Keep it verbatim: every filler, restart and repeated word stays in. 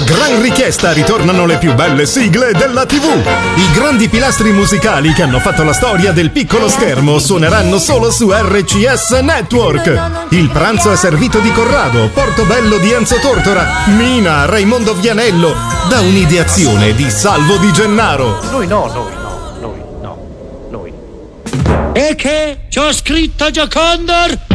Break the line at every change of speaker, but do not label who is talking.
gran richiesta ritornano le più belle sigle della tivù. I grandi pilastri musicali che hanno fatto la storia del piccolo schermo suoneranno solo su R C S Network. Il pranzo è servito di Corrado, Portobello di Enzo Tortora, Mina, Raimondo Vianello, da un'ideazione di Salvo Di Gennaro.
Noi no, noi no, noi no, noi. E che? C'ho scritto Giocondor?